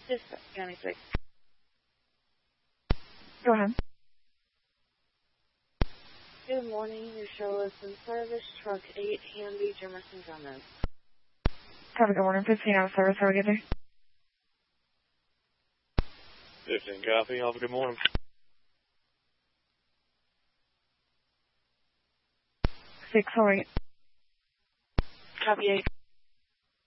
This is County 6. Go ahead. Good morning. Your show is in service. Truck 8, Handy, Jefferson Gomez. Have a good morning. 15 out of service. How are we get there? 15 copy. Have a good morning. 6, how are we? Copy 8.